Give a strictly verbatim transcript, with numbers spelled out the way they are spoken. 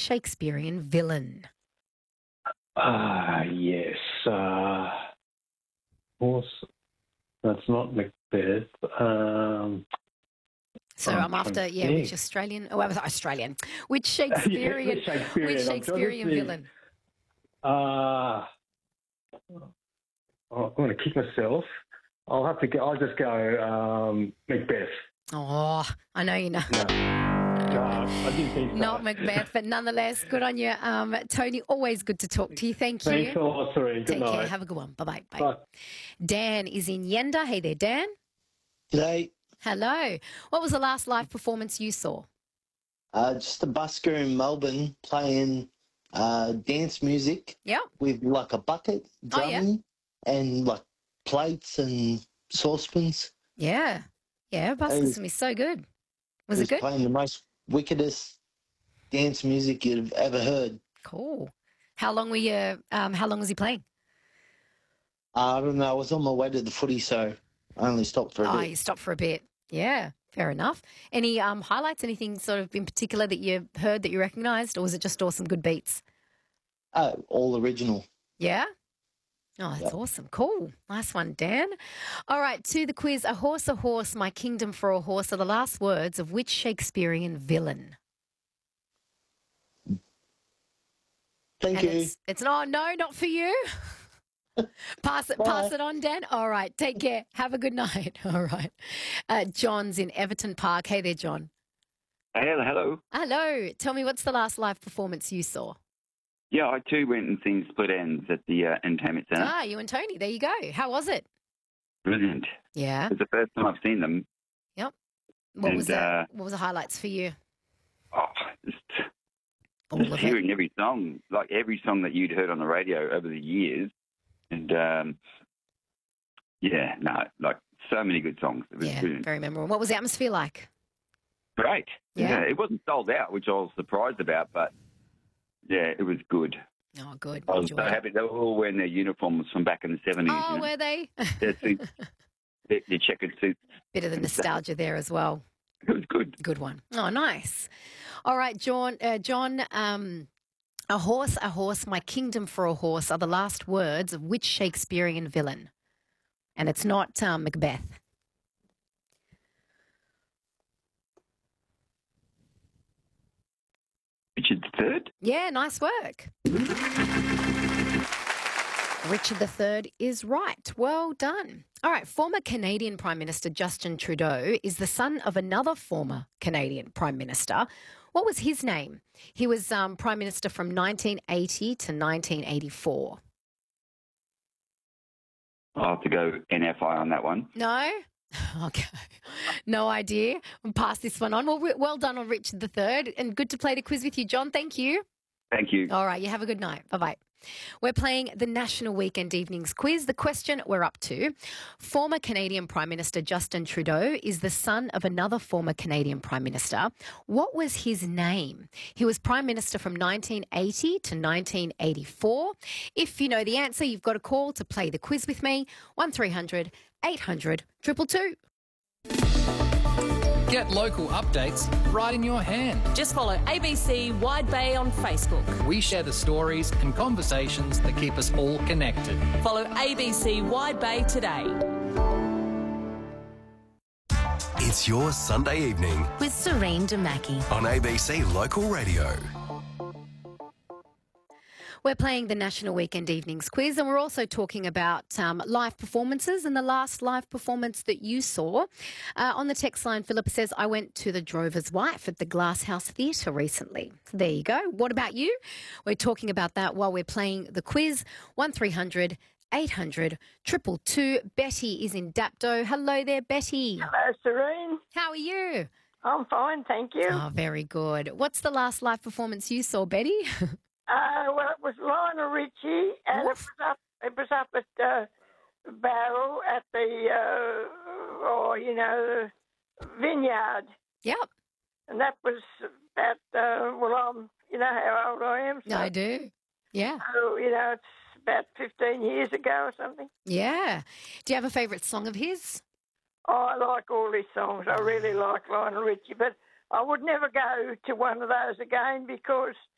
Shakespearean villain? Ah, yes. Uh, horse. That's not Macbeth. Um, So I'm I'm trying to after, yeah, think. which Australian, oh, I was Australian, which Yeah, Shakespearean, the Shakespearean. which I'm trying to Shakespearean think. villain? Uh, oh, I'm going to kick myself. I'll have to go. I'll just go um, Macbeth. Oh, I know you know. No. No, I didn't think so. Not Macbeth, but nonetheless, good on you. Um, Tony, always good to talk to you. Thank you. Thanks a lot, Serene. Good Take care. night. Have a good one. Bye-bye. Bye. Bye. Dan is in Yenda. Hey there, Dan. G'day. Hello. What was the last live performance you saw? Uh, just a busker in Melbourne playing uh, dance music Yep. with like a bucket Oh, yeah. drumming and like plates and saucepans. Yeah. Yeah, Buskers can be so good. Was it was good? playing the most wickedest dance music you've ever heard. Cool. How long were you, um, how long was he playing? Uh, I don't know. I was on my way to the footy, so I only stopped for a Oh, bit. you stopped for a bit. Yeah, fair enough. Any um, highlights, anything sort of in particular that you heard that you recognised, or was it just awesome, good beats? Uh, all original. Yeah? Oh, that's Yep. awesome. Cool. Nice one, Dan. All right, to the quiz. A horse, a horse, my kingdom for a horse are the last words of which Shakespearean villain? Thank And you. it's, it's no, no, not for you. Pass it, Bye. pass it on, Dan. All right, take care. Have a good night. All right. Uh, John's in Everton Park. Hey there, John. Hello, hello. Hello. Tell me, what's the last live performance you saw? Yeah, I too went and seen Split Ends at the uh, Entertainment Centre. Ah, you and Tony. There you go. How was it? Brilliant. Yeah. It's the first time I've seen them. Yep. What And, was the, uh, What was the highlights for you? Oh, just, All just of it. hearing every song, like every song that you'd heard on the radio over the years. And, um, yeah, no, like so many good songs. It was Yeah, brilliant. very memorable. What was the atmosphere like? Great. Yeah. It wasn't sold out, which I was surprised about, but, yeah, it was good. Oh, good. I was Enjoyed so it. happy. They were all wearing their uniforms from back in the seventies. Oh, you know? were they? Their suits, their, their checkered suits. Bit of the nostalgia there as well. It was good. Good one. Oh, nice. All right, John. Uh, John. Um, a horse, a horse. My kingdom for a horse are the last words of which Shakespearean villain? And it's not um, Macbeth. Richard the Third? Yeah, nice work. Richard the Third is right. Well done. All right, former Canadian Prime Minister Justin Trudeau is the son of another former Canadian Prime Minister. What was his name? He was um, Prime Minister from nineteen eighty to nineteen eighty-four. I'll have to go N F I on that one. No? Okay. No idea. We'll pass this one on. Well, we- well done on Richard the Third, and good to play the quiz with you, John. Thank you. Thank you. All right, you have a good night. Bye-bye. We're playing the National Weekend Evenings quiz. The question we're up to, former Canadian Prime Minister Justin Trudeau is the son of another former Canadian Prime Minister. What was his name? He was Prime Minister from nineteen eighty to nineteen eighty-four. If you know the answer, you've got a call to play the quiz with me, one three hundred eight hundred two two two. Get local updates right in your hand. Just follow A B C Wide Bay on Facebook. We share the stories and conversations that keep us all connected. Follow A B C Wide Bay today. It's your Sunday evening With Serene Demaki. on A B C Local Radio. We're playing the National Weekend Evenings quiz, and we're also talking about um, live performances and the last live performance that you saw. Uh, on the text line, Philippa says, I went to The Drover's Wife at the Glasshouse Theatre recently. There you go. What about you? We're talking about that while we're playing the quiz. one three hundred eight hundred two two two. Betty is in Dapto. Hello there, Betty. Hello, Serene. How are you? I'm fine, thank you. Oh, very good. What's the last live performance you saw, Betty? Uh, well, it was Lionel Richie, and it was up. It was up at uh, Barrel at the, uh, or you know, the vineyard, Yep. and that was about. Uh, well, I'm. You know how old I am. So, I do. Yeah. so, you know, it's about fifteen years ago or something. Yeah. Do you have a favourite song of his? Oh, I like all his songs. I really like Lionel Richie, but I would never go to one of those again because